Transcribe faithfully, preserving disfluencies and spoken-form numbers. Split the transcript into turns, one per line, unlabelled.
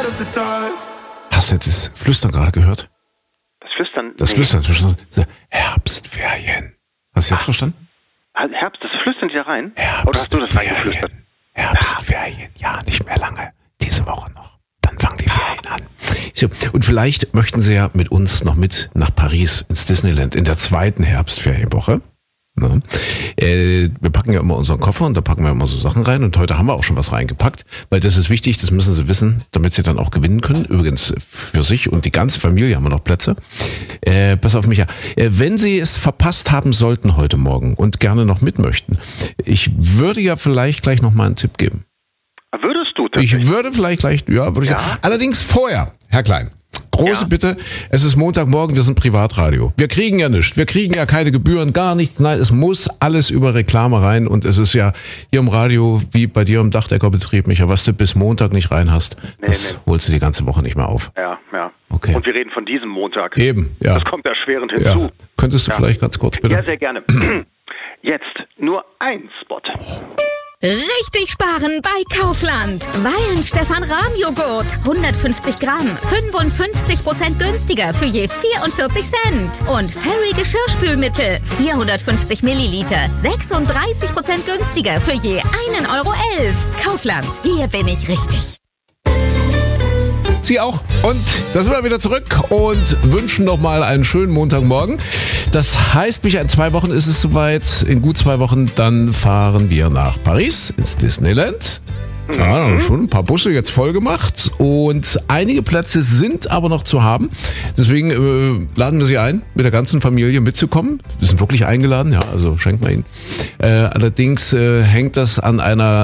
Hast du das Flüstern gerade gehört?
Das Flüstern?
Das
nee.
Flüstern zwischen Herbstferien. Hast du jetzt Ach. verstanden?
Herbst, das flüstern die da rein?
Herbstferien.
Oder hast du das reingeflüstert?
Herbstferien, ja, nicht mehr lange. Diese Woche noch. Dann fangen die Ferien an. So, und vielleicht möchten Sie ja mit uns noch mit nach Paris ins Disneyland in der zweiten Herbstferienwoche. Ne? Äh, wir packen ja immer unseren Koffer und da packen wir immer so Sachen rein und heute haben wir auch schon was reingepackt, weil das ist wichtig, das müssen Sie wissen, damit Sie dann auch gewinnen können. Übrigens für sich und die ganze Familie haben wir noch Plätze. Äh, pass auf mich ja. Äh, wenn Sie es verpasst haben sollten heute Morgen und gerne noch mit möchten, ich würde ja vielleicht gleich noch mal einen Tipp geben.
Würdest du das?
Ich würde vielleicht gleich, ja, würde ich.
Ja?
Allerdings vorher, Herr Klein. Große ja. Bitte, es ist Montagmorgen, wir sind Privatradio. Wir kriegen ja nichts, wir kriegen ja keine Gebühren, gar nichts. Nein, es muss alles über Reklame rein und es ist ja hier im Radio, wie bei dir im Dachdeckerbetrieb, Micha, was du bis Montag nicht rein hast, nee, das nee. holst du die ganze Woche nicht mehr auf.
Ja, ja.
Okay.
Und wir reden von diesem Montag.
Eben, ja.
Das kommt erschwerend hinzu.
Ja. Könntest du ja. vielleicht ganz kurz bitte?
Ja, sehr gerne. Jetzt nur ein Spot.
Richtig sparen bei Kaufland. Weihenstephan Rahmjoghurt. hundertfünfzig Gramm. fünfundfünfzig Prozent günstiger für je vierundvierzig Cent. Und Fairy Geschirrspülmittel. vierhundertfünfzig Milliliter. sechsunddreißig Prozent günstiger für je einen Euro elf. Kaufland. Hier bin ich richtig.
Sie auch. Und da sind wir wieder zurück und wünschen nochmal einen schönen Montagmorgen. Das heißt, Micha, in zwei Wochen ist es soweit. In gut zwei Wochen, dann fahren wir nach Paris, ins Disneyland. Ja, mhm. schon ein paar Busse jetzt voll gemacht und einige Plätze sind aber noch zu haben. Deswegen äh, laden wir Sie ein, mit der ganzen Familie mitzukommen. Wir sind wirklich eingeladen, ja, also schenken wir Ihnen. Äh, allerdings äh, hängt das an einer